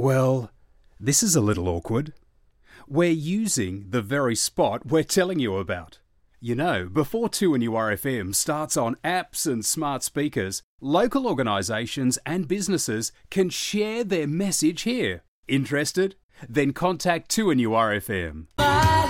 Well, this is a little awkward. We're using the very spot we're telling you about. You know, before 2NURFM starts on apps and smart speakers, local organisations and businesses can share their message here. Interested? Then contact 2NURFM.